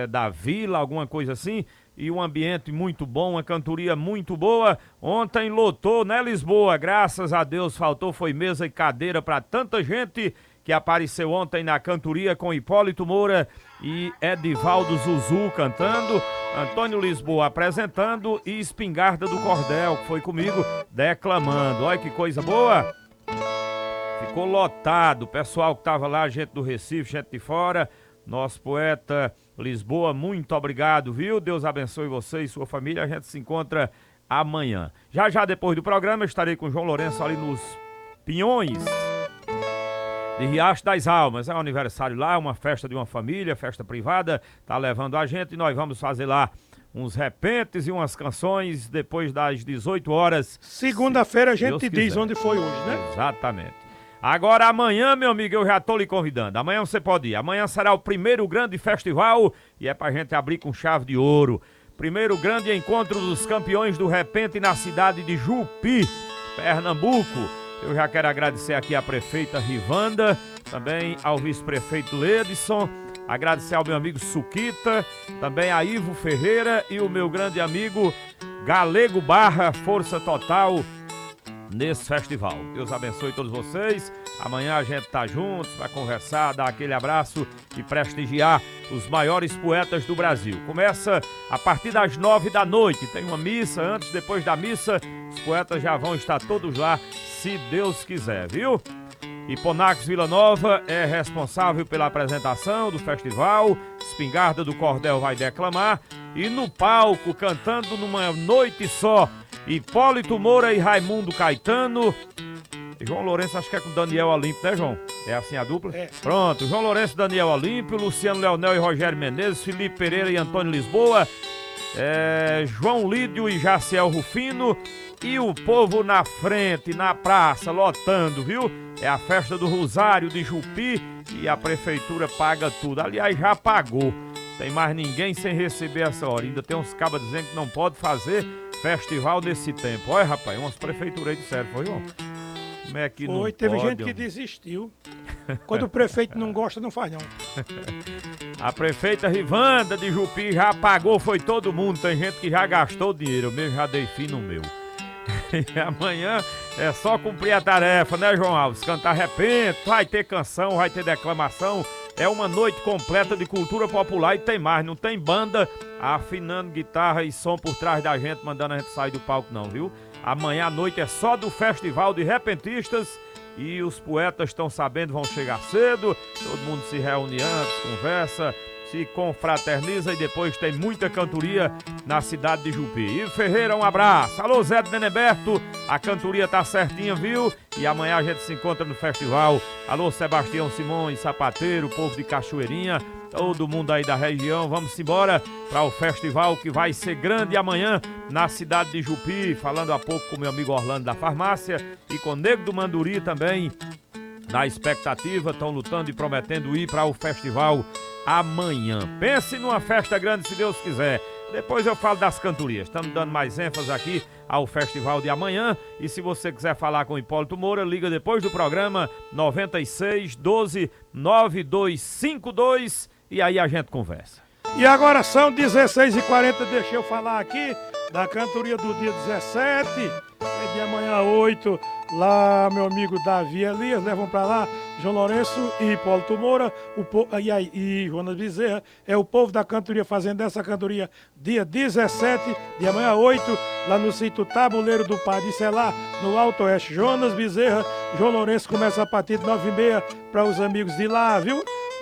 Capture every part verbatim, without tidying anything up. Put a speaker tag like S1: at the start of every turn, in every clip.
S1: é, da vila, alguma coisa assim, e um ambiente muito bom, uma cantoria muito boa. Ontem lotou, né, Lisboa? Graças a Deus, faltou foi mesa e cadeira para tanta gente que apareceu ontem na cantoria com Hipólito Moura e Edivaldo Zuzu cantando, Antônio Lisboa apresentando e Espingarda do Cordel, que foi comigo, declamando. Olha que coisa boa! Ficou lotado, o pessoal que estava lá, gente do Recife, gente de fora, nosso poeta Lisboa, muito obrigado, viu? Deus abençoe você e sua família, a gente se encontra amanhã. Já já depois do programa, eu estarei com o João Lourenço ali nos Pinhões de Riacho das Almas. É um aniversário lá, uma festa de uma família, festa privada, tá levando a gente e nós vamos fazer lá uns repentes e umas canções depois das dezoito horas.
S2: Segunda-feira a gente diz onde foi hoje, né?
S1: Exatamente. Agora amanhã, meu amigo, eu já tô lhe convidando. Amanhã você pode ir. Amanhã será o primeiro grande festival e é pra gente abrir com chave de ouro. Primeiro grande encontro dos campeões do repente na cidade de Jupi, Pernambuco. Eu já quero agradecer aqui à prefeita Rivanda, também ao vice-prefeito Ledson, agradecer ao meu amigo Suquita, também a Ivo Ferreira e o meu grande amigo Galego Barra, força total nesse festival. Deus abençoe todos vocês. Amanhã a gente tá juntos, vai conversar, dar aquele abraço e prestigiar os maiores poetas do Brasil. Começa a partir das nove da noite. Tem uma missa antes, depois da missa, os poetas já vão estar todos lá, se Deus quiser, viu? E Ponax Vila Nova é responsável pela apresentação do festival. Espingarda do Cordel vai declamar. E no palco, cantando numa noite só, Hipólito Moura e Raimundo Caetano. João Lourenço, acho que é com Daniel Olímpio, né, João? É assim a dupla?
S2: É.
S1: Pronto, João Lourenço, Daniel Olímpio, Luciano Leonel e Rogério Menezes, Felipe Pereira e Antônio Lisboa, é, João Lídio e Jaciel Rufino, e o povo na frente, na praça, lotando, viu? É a festa do Rosário de Jupi e a prefeitura paga tudo. Aliás, já pagou. Tem mais ninguém sem receber essa hora. Ainda tem uns cabas dizendo que não pode fazer festival nesse tempo. Olha, rapaz, umas prefeituras aí disseram, foi, João? Como é que não
S2: Foi, teve
S1: pode,
S2: gente que
S1: homem?
S2: desistiu. Quando o prefeito não gosta, não faz não.
S1: A prefeita Rivanda de Jupi já pagou, foi todo mundo. Tem gente que já gastou dinheiro, eu mesmo já dei fim no meu. E amanhã é só cumprir a tarefa, né, João Alves? Cantar repente, vai ter canção, vai ter declamação. É uma noite completa de cultura popular e tem mais, não tem banda afinando guitarra e som por trás da gente, mandando a gente sair do palco não, viu? Amanhã à noite é só do Festival de Repentistas e os poetas estão sabendo, vão chegar cedo, todo mundo se reúne antes, conversa, se confraterniza e depois tem muita cantoria na cidade de Jupi. Ivo Ferreira, um abraço. Alô, Zé de Beneberto, a cantoria tá certinha, viu? E amanhã a gente se encontra no festival. Alô, Sebastião Simões, Sapateiro, povo de Cachoeirinha, todo mundo aí da região. Vamos embora para o festival que vai ser grande amanhã na cidade de Jupi. Falando há pouco com meu amigo Orlando da farmácia e com o Nego do Manduri também, na expectativa, estão lutando e prometendo ir para o festival amanhã. Pense numa festa grande, se Deus quiser. Depois eu falo das cantorias. Estamos dando mais ênfase aqui ao festival de amanhã. E se você quiser falar com o Hipólito Moura, liga depois do programa noventa e seis, doze, noventa e dois cinquenta e dois e aí a gente conversa.
S2: E agora são dezesseis e quarenta, deixa eu falar aqui da cantoria do dia dezessete, é de amanhã oito, lá meu amigo Davi Elias, levam pra lá João Lourenço e Hipólito Moura, o po... e, aí, e Jonas Bezerra, é o povo da cantoria fazendo essa cantoria dia dezessete, de amanhã oito, lá no sítio Tabuleiro do Padre, isso é lá no Alto Oeste. Jonas Bezerra, João Lourenço começa a partir de nove e meia para os amigos de lá, viu?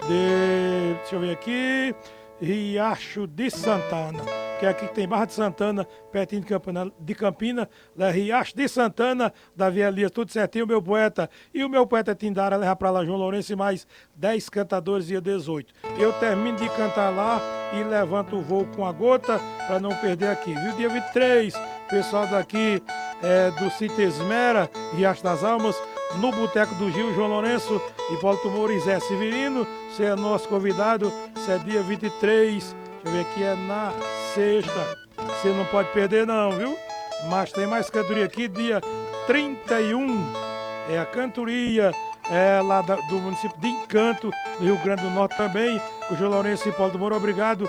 S2: De... deixa eu ver aqui... Riacho de Santana, que é aqui que tem Barra de Santana, pertinho de Campina, de Campina, lá Riacho de Santana, Davi Elias, tudo certinho, o meu poeta. E o meu poeta Tindara leva pra lá João Lourenço e mais dez cantadores, dia dezoito. Eu termino de cantar lá e levanto o voo com a gota para não perder aqui, viu? Dia vinte e três, pessoal daqui é, do Sítio Esmera, Riacho das Almas, no Boteco do Gil, João Lourenço, Hipólito Moura e Zé Severino. Você é nosso convidado, isso é dia vinte e três, deixa eu ver aqui, é na sexta. Você não pode perder não, viu? Mas tem mais cantoria aqui, dia trinta e um, é a cantoria é, lá da, do município de Encanto, no Rio Grande do Norte também, o João Lourenço e Hipólito Moura, obrigado